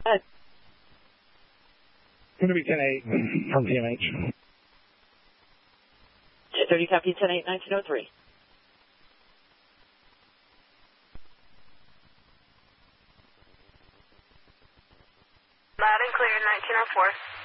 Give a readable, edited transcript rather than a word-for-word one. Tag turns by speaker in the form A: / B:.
A: Going to be 10-8 from PMH.
B: 230 copy 10-8, 1903.
C: Loud and clear, 1904.